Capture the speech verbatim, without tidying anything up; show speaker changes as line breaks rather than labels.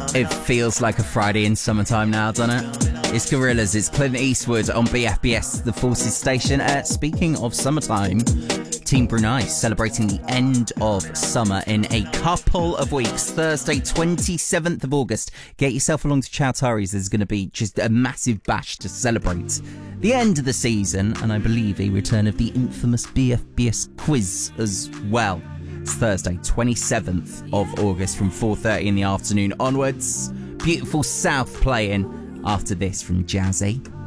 It feels like a Friday in summertime now, doesn't it? It's Gorillaz, it's Clint Eastwood on B F B S, the Forces station. Uh, speaking of summertime, Team Brunei celebrating the end of summer in a couple of weeks. Thursday, twenty-seventh of August. Get yourself along to Chowtaris. There's going to be just a massive bash to celebrate the end of the season, and I believe a return of the infamous B F B S quiz as well. It's Thursday, twenty-seventh of August from four thirty in the afternoon onwards. Beautiful South playing after this from Jazzy.